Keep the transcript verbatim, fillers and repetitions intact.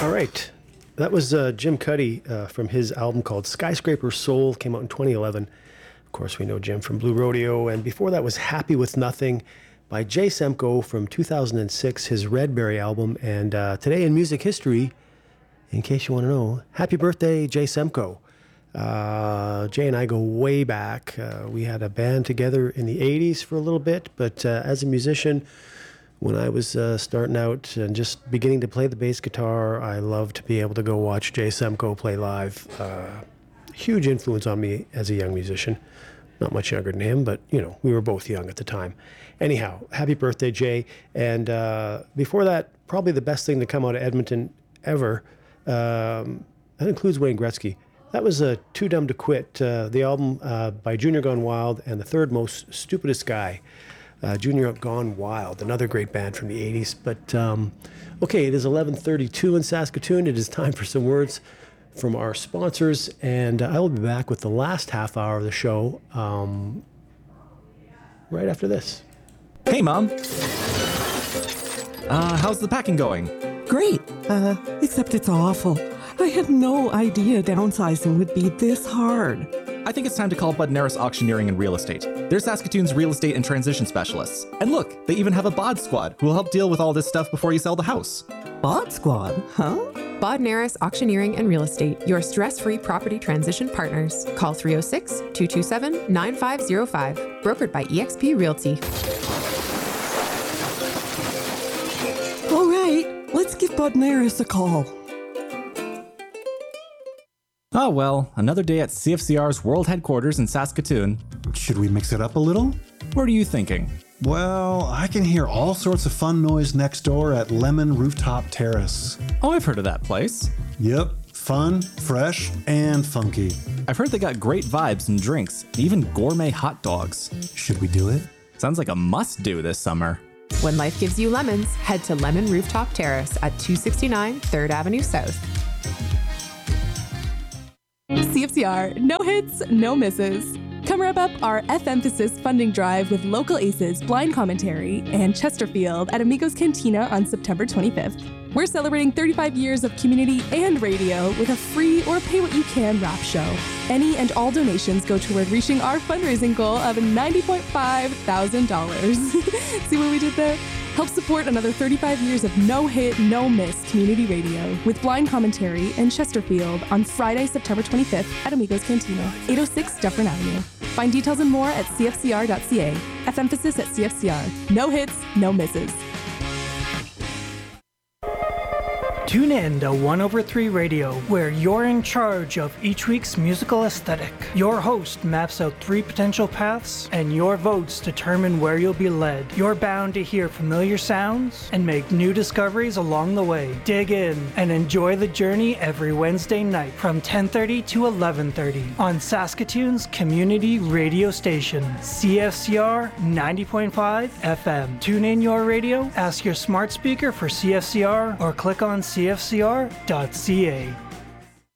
All right. That was uh, Jim Cuddy uh, from his album called Skyscraper Soul, came out in twenty eleven. Of course, we know Jim from Blue Rodeo. And before that was Happy With Nothing by Jay Semko from two thousand six, his Redberry album. And uh, today in music history, in case you want to know, happy birthday, Jay Semko. Uh, Jay and I go way back. Uh, we had a band together in the eighties for a little bit, but uh, as a musician, when I was uh, starting out and just beginning to play the bass guitar, I loved to be able to go watch Jay Semko play live. Uh, huge influence on me as a young musician. Not much younger than him, but, you know, we were both young at the time. Anyhow, happy birthday, Jay. And uh, before that, probably the best thing to come out of Edmonton ever, um, that includes Wayne Gretzky. That was uh, Too Dumb to Quit, uh, the album uh, by Junior Gone Wild and the third most stupidest guy. Uh, Junior Gone Wild, another great band from the eighties. But, um, okay, it is eleven thirty-two in Saskatoon. It is time for some words from our sponsors, and I will be back with the last half hour of the show um, right after this. Hey, Mom. Uh, how's the packing going? Great, uh, except it's awful. I had no idea downsizing would be this hard. I think it's time to call Budnaris Auctioneering and Real Estate. They're Saskatoon's real estate and transition specialists. And look, they even have a bod squad who will help deal with all this stuff before you sell the house. Bod squad, huh? Bodnaris Auctioneering and Real Estate, your stress-free property transition partners. Call three oh six, two two seven, nine five oh five. Brokered by E X P Realty. All right, let's give Bodnaris a call. Oh well, another day at C F C R's world headquarters in Saskatoon. Should we mix it up a little? What are you thinking? Well, I can hear all sorts of fun noise next door at Lemon Rooftop Terrace. Oh, I've heard of that place. Yep, fun, fresh, and funky. I've heard they got great vibes and drinks, and even gourmet hot dogs. Should we do it? Sounds like a must-do this summer. When life gives you lemons, head to Lemon Rooftop Terrace at two sixty-nine third Avenue South. C F C R, no hits, no misses. Come wrap up our F-Emphasis funding drive with local aces, Blind Commentary, and Chesterfield at Amigos Cantina on September twenty-fifth. We're celebrating thirty-five years of community and radio with a free or pay-what-you-can rap show. Any and all donations go toward reaching our fundraising goal of ninety point five thousand dollars. See what we did there? Help support another thirty-five years of no-hit, no-miss community radio with Blind Commentary and Chesterfield on Friday, September twenty-fifth at Amigos Cantina, eight oh six Dufferin Avenue. Find details and more at c f c r dot c a. F-Emphasis at C F C R. No hits, no misses. Tune in to one over three Radio, where you're in charge of each week's musical aesthetic. Your host maps out three potential paths, and your votes determine where you'll be led. You're bound to hear familiar sounds and make new discoveries along the way. Dig in and enjoy the journey every Wednesday night from ten thirty to eleven thirty on Saskatoon's community radio station, C F C R ninety point five F M. Tune in your radio, ask your smart speaker for C F C R, or click on C F C R dot C A.